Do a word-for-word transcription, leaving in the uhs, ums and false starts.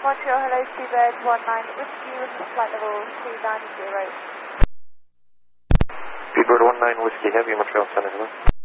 Montreal, hello, Seabird one nine Whiskey with flight level two nine zero. Seabird one nine Whiskey Heavy, Montreal Center, hello.